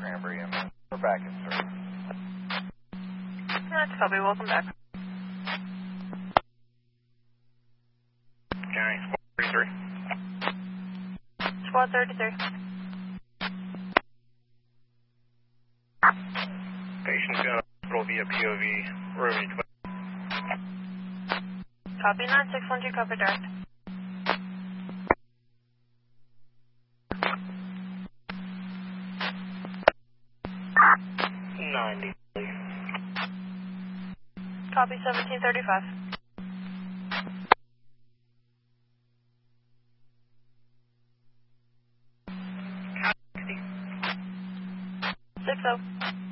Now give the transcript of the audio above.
Cranberry, and we're back in service. That's copy. Welcome back. County, Squad 33. Squad 33. Patient's got a hospital via POV, room 20. Copy 9612, copy direct. Copy 1735. 60.